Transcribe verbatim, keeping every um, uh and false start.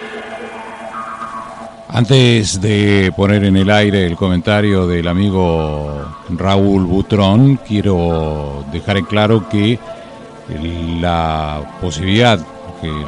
Antes de poner en el aire el comentario del amigo Raúl Butrón, quiero dejar en claro que la posibilidad que